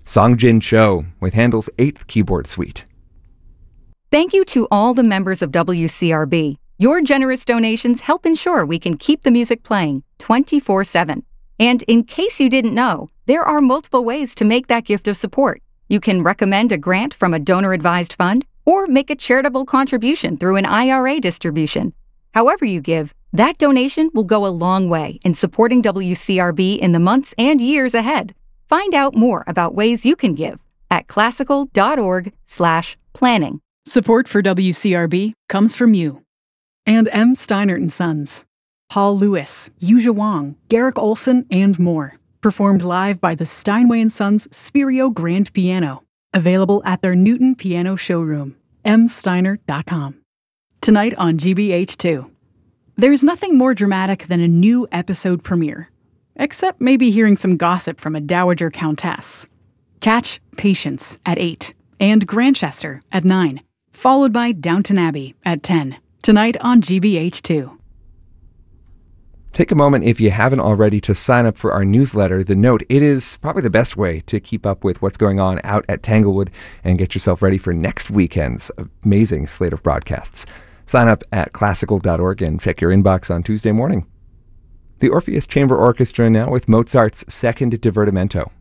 Songjin Cho with Handel's 8th keyboard suite. Thank you to all the members of WCRB. Your generous donations help ensure we can keep the music playing 24/7. And in case you didn't know, there are multiple ways to make that gift of support. You can recommend a grant from a donor-advised fund or make a charitable contribution through an IRA distribution. However you give, that donation will go a long way in supporting WCRB in the months and years ahead. Find out more about ways you can give at classical.org/planning. Support for WCRB comes from you. And M. Steinert & Sons. Paul Lewis, Yuja Wong, Garrick Olson, and more. Performed live by the Steinway & Sons Spirio Grand Piano. Available at their Newton Piano Showroom. msteinert.com. Tonight on GBH2. There's nothing more dramatic than a new episode premiere. Except maybe hearing some gossip from a dowager countess. Catch Patience at 8 and Grantchester at 9, followed by Downton Abbey at 10. Tonight on GBH2. Take a moment, if you haven't already, to sign up for our newsletter. The Note, it is probably the best way to keep up with what's going on out at Tanglewood and get yourself ready for next weekend's amazing slate of broadcasts. Sign up at classical.org and check your inbox on Tuesday morning. The Orpheus Chamber Orchestra now with Mozart's Second Divertimento.